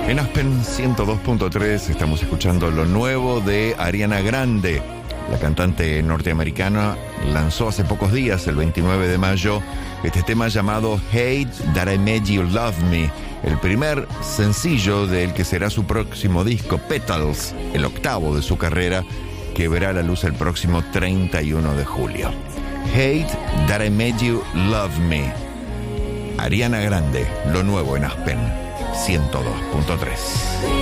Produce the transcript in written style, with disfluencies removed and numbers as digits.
En Aspen 102.3 estamos escuchando lo nuevo de Ariana Grande. La cantante norteamericana lanzó hace pocos días, el 29 de mayo, este tema llamado Hate That I Made You Love Me, el primer sencillo del que será su próximo disco, Petals, el octavo de su carrera, que verá la luz el próximo 31 de julio. Hate That I Made You Love Me. Ariana Grande, lo nuevo en Aspen 102.3.